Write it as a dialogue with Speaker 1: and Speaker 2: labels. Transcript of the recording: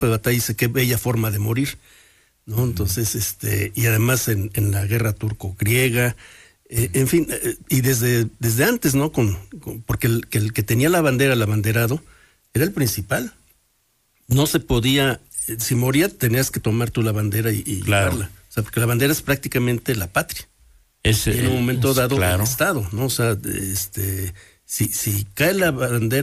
Speaker 1: de batalla dice qué bella forma de morir, ¿no? Entonces, y además en la guerra turco-griega, en fin, y desde antes, ¿no? Porque el que tenía la bandera, el abanderado, era el principal. No se podía, si moría, tenías que tomar tú la bandera y llevarla. O sea, porque la bandera es prácticamente la patria. Y en un momento dado, el Estado, ¿no? O sea, si cae la bandera